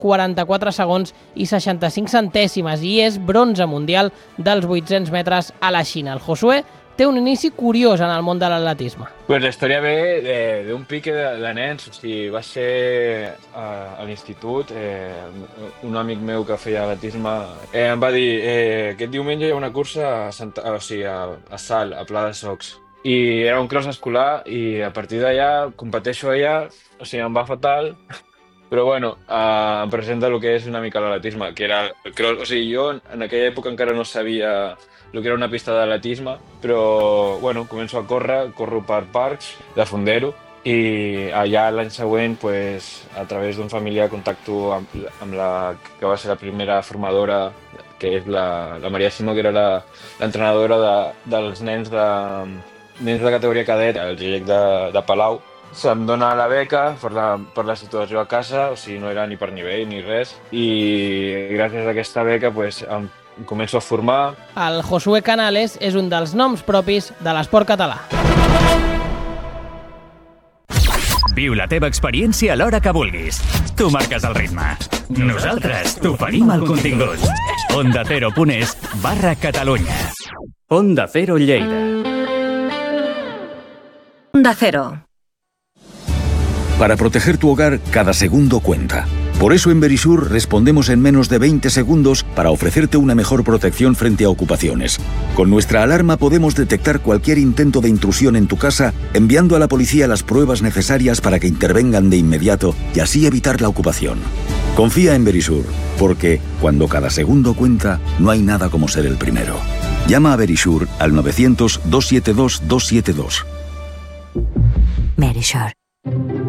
44 segons i 65 centèsimes i és bronze mundial dels 800 metres a la Xina. El Josué té un inici curiós en el món de l'atletisme. Pues la història ve d'un pique de nens, o sigui, va ser a l'institut, un amic meu que feia atletisme em va dir aquest diumenge hi ha una cursa a Salt, a Pla de Socs, i era un cross escolar i a partir d'allà competeixo allà, o sigui, em va fatal, però bueno, em presenta el que és una mica l'atletisme, que era el cross, o sigui, jo en aquella època encara no sabia el que era una pista d'atletisme, però bueno, començo a córrer, corro per parcs de Fondero i allà l'any següent, pues, a través d'un familiar, contacto amb la que va ser la primera formadora, que és la Maria Simó, que era l'entrenadora dels nens de categoria cadet, el GIEC de Palau. Se'm dona la beca per la situació a casa, o sigui, no era ni per nivell ni res, i gràcies a aquesta beca pues, em començo a formar. El Josué Canales és un dels noms propis de l'esport català. Viu la teva experiència a l'hora que vulguis. Tu marques el ritme. Nosaltres t'oferim el contingut. OndaCero.es/Catalunya. Onda Cero Lleida. Onda Cero. Para proteger tu hogar, cada segundo cuenta. Por eso en Verisur respondemos en menos de 20 segundos para ofrecerte una mejor protección frente a ocupaciones. Con nuestra alarma podemos detectar cualquier intento de intrusión en tu casa, enviando a la policía las pruebas necesarias para que intervengan de inmediato y así evitar la ocupación. Confía en Verisur, porque cuando cada segundo cuenta, no hay nada como ser el primero. Llama a Verisur al 900 272 272. Verisur.